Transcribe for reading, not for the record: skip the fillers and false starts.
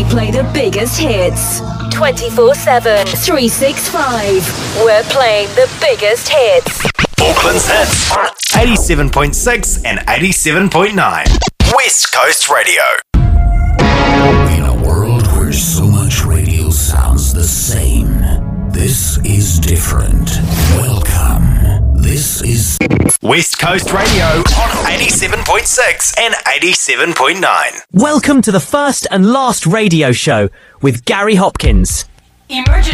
play the biggest hits 24/7, 365. We're playing the biggest hits. Auckland's hits on 87.6 and 87.9. West Coast Radio. In a world where so much radio sounds the same, this is different. Welcome. This is West Coast Radio on 87.6 and 87.9. Welcome to the first and last radio show with Gary Hopkins. Emergency.